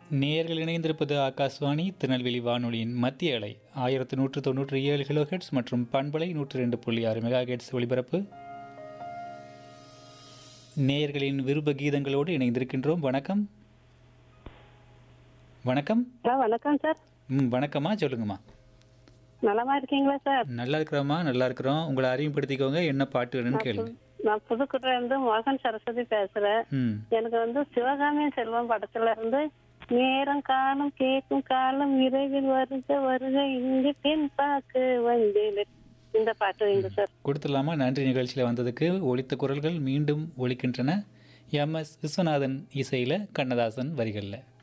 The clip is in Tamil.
நேயர்கள் இணைந்திருப்பது ஆகாஷ்வாணி திருநெல்வேலி வானொலியின் மத்திய அலை 1197 கிலோஹெட்ஸ் மற்றும் பண்பலை 102.6 மெகா ஹெட்ஸ் ஒலிபரப்பு. நேயர்களின் விருப்ப கீதங்களோடு இணைந்திருக்கின்றோம். வணக்கம். வணக்கம். வணக்கம் சார். வணக்கம்மா, சொல்லுங்கம்மா. நலமா இருக்கீங்களா சார்? நல்லா இருக்கிறோம்மா, நல்லா இருக்கிறோம். உங்களை அறிமுகப்படுத்திக்கோங்க, என்ன பாட்டு வேணும்னு கேளுங்க. நான் புதுக்கோட்டையில இருந்து மோகன் சரஸ்வதி பேசுறேன். எனக்கு சிவகாமி செல்வம் படத்துல இருந்து நேரம் காலம் கேட்கும் காலம் விரைவில் வருக வருக இங்கு பெண் பாக்கு வந்தேன் இந்த பாட்டு வைங்க சார். கொடுத்துடலாமா? நன்றி. நிகழ்ச்சியில் வந்ததுக்கு. ஒலித்த குரல்கள் மீண்டும் ஒலிக்கின்றன. MS விஸ்வநாதன் இசையில், கண்ணதாசன் வரிகளில்.